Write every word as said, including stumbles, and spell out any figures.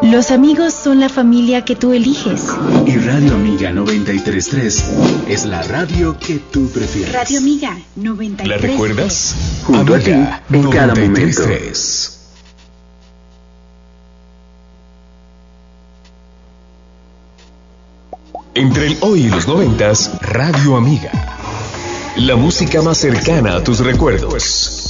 Los amigos son la familia que tú eliges. Y Radio Amiga noventa y tres punto tres es la radio que tú prefieres. Radio Amiga noventa y tres punto tres. ¿La recuerdas? Junto a ti, Amiga en cada noventa y tres momento. punto tres. Entre el hoy y los noventas, Radio Amiga. La música más cercana a tus recuerdos.